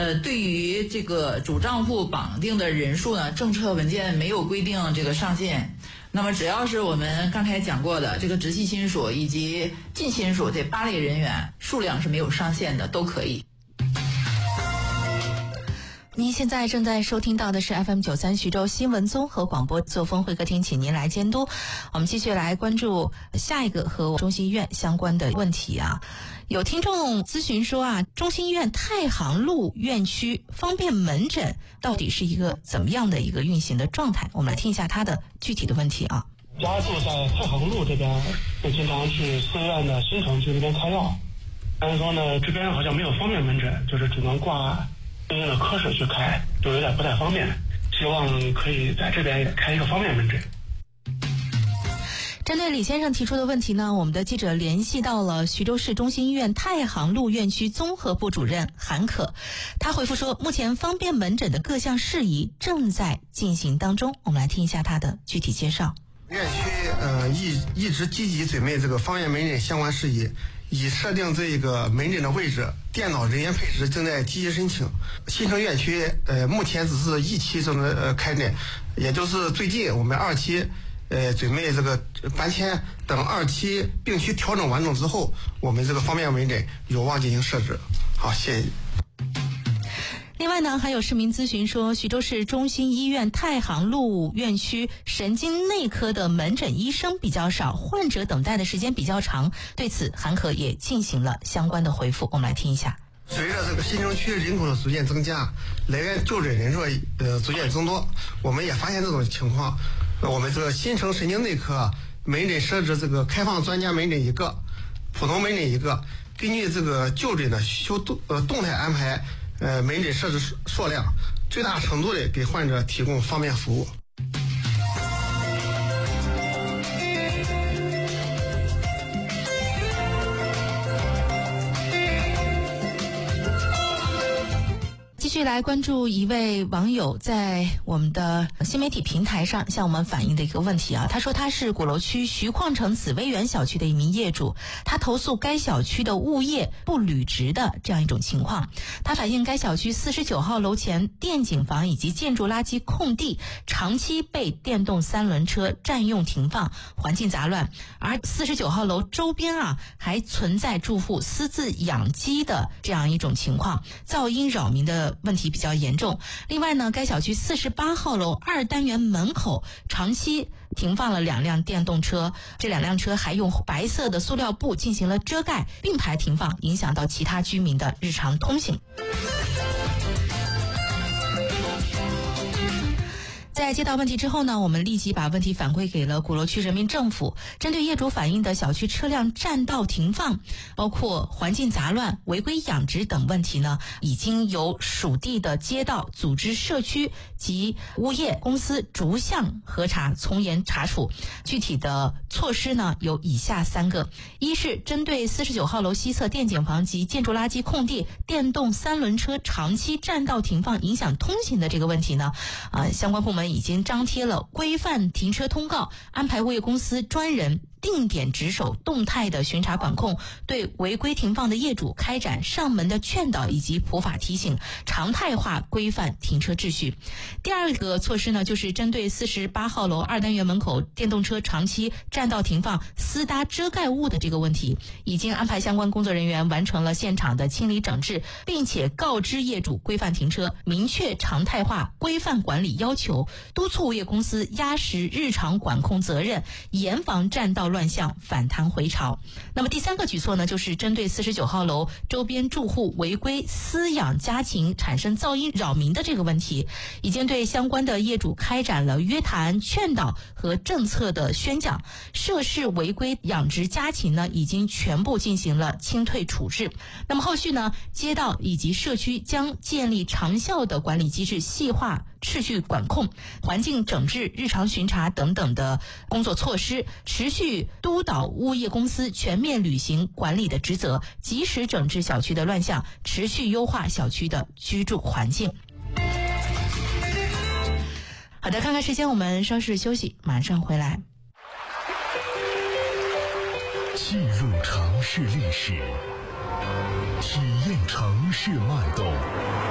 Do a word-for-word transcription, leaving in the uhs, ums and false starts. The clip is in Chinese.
呃，对于这个主账户绑定的人数呢，政策文件没有规定这个上限。那么只要是我们刚才讲过的这个直系亲属以及近亲属这八类人员，数量是没有上限的，都可以。 您现在正在收听到的是 F M 九三 徐州新闻综合广播作风会客厅，请您来监督。我们继续来关注下一个和中心医院相关的问题啊。有听众咨询说啊，中心医院太行路院区方便门诊到底是一个怎么样的一个运行的状态？我们来听一下他的具体的问题啊。 家住在太行路这边，就经常去四院的新城区那边开药，但是说呢，这边好像没有方便门诊，就是只能挂对应的科室去开，就有点不太方便，希望可以在这边也开一个方便门诊。 针对李先生提出的问题呢，我们的记者联系到了徐州市中心医院太行路院区综合部主任韩可，他回复说，目前方便门诊的各项事宜正在进行当中。我们来听一下他的具体介绍。 院区呃一一直积极准备这个方便门诊相关事宜，已设定这个门诊的位置，电脑人员配置正在积极申请。新城院区呃目前只是一期正在呃开诊，也就是最近我们二期呃准备这个搬迁，等二期病区调整完整之后，我们这个方便门诊有望进行设置。好，谢谢。 另外呢，还有市民咨询说，徐州市中心医院太行路院区神经内科的门诊医生比较少，患者等待的时间比较长。对此，韩可也进行了相关的回复，我们来听一下。 随着这个新城区人口的逐渐增加，来源就诊人数呃逐渐增多，我们也发现这种情况。我们这个新城神经内科门诊设置这个开放专家门诊一个，普通门诊一个，根据这个就诊的需求动呃动态安排。呃，门诊设置数量，最大程度的给患者提供方便服务。 继续来关注一位网友在我们的新媒体平台上向我们反映的一个问题啊，他说他是鼓楼区徐矿城紫薇园小区的一名业主，他投诉该小区的物业不履职的这样一种情况。他反映该小区四十九号楼前电井房以及建筑垃圾空地长期被电动三轮车占用停放，环境杂乱，而四十九号楼周边啊还存在住户私自养鸡的这样一种情况，噪音扰民的问题比较严重。另外呢，该小区四十八号楼二单元门口长期停放了两辆电动车，这两辆车还用白色的塑料布进行了遮盖，并排停放，影响到其他居民的日常通行。在接到问题之后呢，我们立即把问题反馈给了鼓楼区人民政府。针对业主反映的小区车辆占道停放，包括环境杂乱、违规养殖等问题呢，已经由属地的街道组织社区及物业公司逐项核查，从严查处。具体的措施呢有以下三个：一是针对四十九号楼西侧电井房及建筑垃圾空地电动三轮车长期占道停放影响通行的这个问题呢，啊、呃，相关部门已经张贴了规范停车通告，安排物业公司专人定点值守，动态的巡查管控，对违规停放的业主开展上门的劝导以及普法提醒，常态化规范停车秩序。第二个措施呢，就是针对四十八号楼二单元门口电动车长期占道停放、私搭遮盖物的这个问题，已经安排相关工作人员完成了现场的清理整治，并且告知业主规范停车，明确常态化规范管理要求，督促物业公司压实日常管控责任，严防占道乱象反弹回潮。那么第三个举措呢，就是针对四十九号楼周边住户违规私养家禽产生噪音扰民的这个问题，已经对相关的业主开展了约谈、劝导和政策的宣讲。涉事违规养殖家禽呢，已经全部进行了清退处置。那么后续呢，街道以及社区将建立长效的管理机制，细化秩序管控、环境整治、日常巡查等等的工作措施，持续督导物业公司全面履行管理的职责，及时整治小区的乱象，持续优化小区的居住环境。好的，看看时间，我们稍事休息，马上回来。 记录城市历史，体验城市脉动。